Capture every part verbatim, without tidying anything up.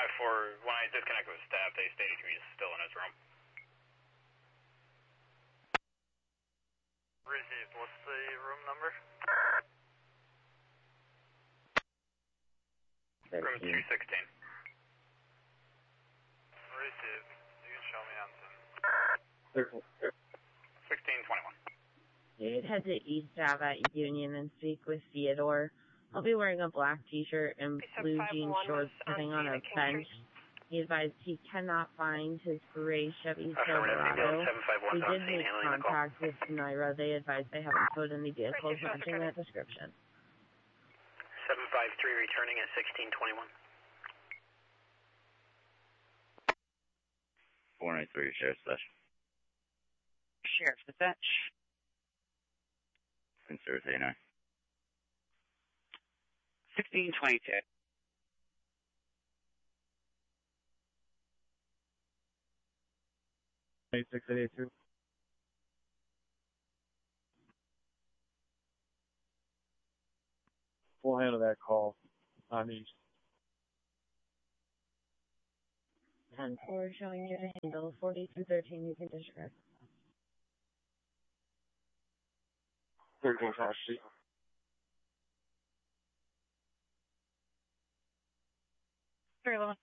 five four, when I disconnected with staff, they stated to me he's still in his room. Received. What's the room number? Room two sixteen. Received. You can show me on thirteen. sixteen twenty-one. You'd head to East Ave at Union and speak with Theodore. I'll be wearing a black t-shirt and blue jean shorts sitting on a bench. He advised he cannot find his gray Chevy Silverado. We did make contact with Naira. They advised they haven't towed any vehicles matching that description. seven five three returning at sixteen twenty-one. four ninety-three, Sheriff's Dispatch. Sheriff's Dispatch. Consider eighty-nine. sixteen twenty-two. eighty-six eighty-two. We'll handle that call on East. ten four showing you to handle forty-two thirteen, you can disregard. thirteen Cross Street. three eleven.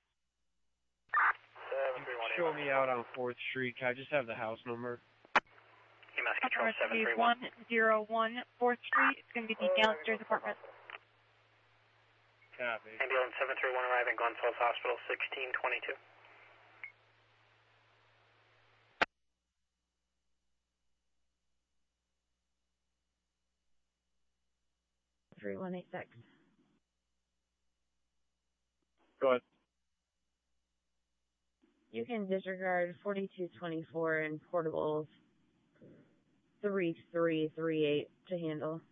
Show me out on fourth Street. Can I just have the house number? E M S Control seven three one. one zero one fourth Street. It's going to be the downstairs apartment. Copy. Ambulance seven three one arriving Glens Falls Hospital, sixteen twenty-two. three one eight six. Go ahead. You can disregard forty-two twenty-four and portables three three three eight to handle.